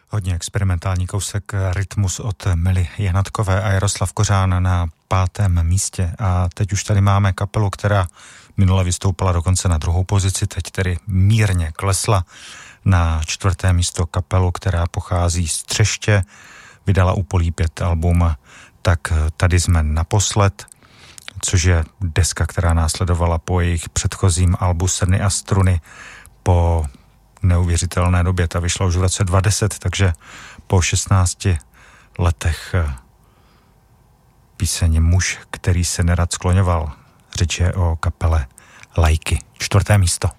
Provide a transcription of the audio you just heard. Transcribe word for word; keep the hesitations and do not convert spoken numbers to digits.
Hodně experimentální kousek Rytmus od Mily Janatkové a Jaroslav Kořán na pátém místě. A teď už tady máme kapelu, která minule vystoupila dokonce na druhou pozici, teď tedy mírně klesla na čtvrté místo, kapelu, která pochází z Třeště, vydala u Polí pět album Tak tady jsme naposled, což je deska, která následovala po jejich předchozím albu Srny a struny po neuvěřitelné době. Ta vyšla už v roce dva tisíce deset, takže po šestnácti letech píseň Muž, který se nerad skloňoval. Řeč je o kapele Lajky. Čtvrté místo.